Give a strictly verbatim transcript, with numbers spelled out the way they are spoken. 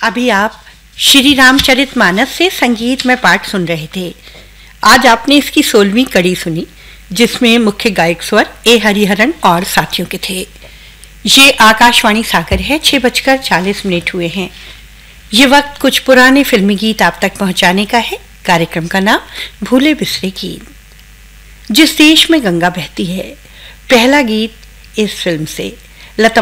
अभी आप श्री रामचरितमानस से संगीत में पाठ सुन रहे थे। आज आपने इसकी सोलहवीं कड़ी सुनी, जिसमें मुख्य गायक स्वर ए हरिहरन और साथियों के थे। ये आकाशवाणी सागर है। छः बजकर चालीस मिनट हुए हैं। ये वक्त कुछ पुराने फिल्मी गीत आप तक पहुंचाने का है। कार्यक्रम का नाम भूले बिसरे गीत। जिस देश में गंगा बहती है, पहला गीत इस फिल्म से।